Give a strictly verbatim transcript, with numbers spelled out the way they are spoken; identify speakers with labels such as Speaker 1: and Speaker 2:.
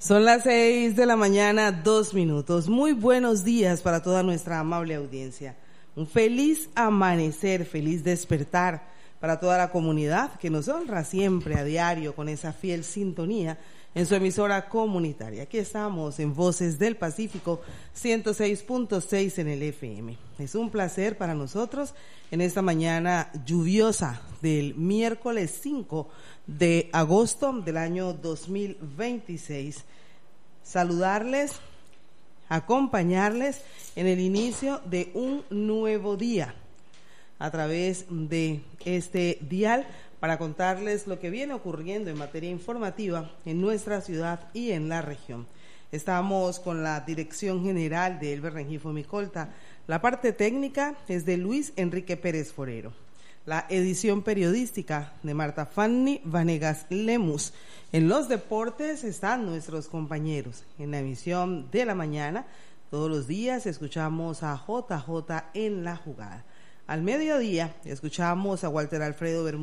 Speaker 1: Son las seis de la mañana, dos minutos. Muy buenos días para toda nuestra amable audiencia. Un feliz amanecer, feliz despertar para toda la comunidad que nos honra siempre a diario con esa fiel sintonía en su emisora comunitaria. Aquí estamos en Voces del Pacífico ciento seis punto seis en el F M. Es un placer para nosotros en esta mañana lluviosa del miércoles cinco de agosto del año dos mil veintiséis. Saludarles, acompañarles en el inicio de un nuevo día a través de este dial para contarles lo que viene ocurriendo en materia informativa en nuestra ciudad y en la región. Estamos con la dirección general de Elber Rengifo Micolta. La parte técnica es de Luis Enrique Pérez Forero. La edición periodística de Marta Fanny Vanegas Lemus. En los deportes están nuestros compañeros. En la emisión de la mañana, todos los días escuchamos a J J en la jugada. Al mediodía escuchamos a Walter Alfredo Bermúdez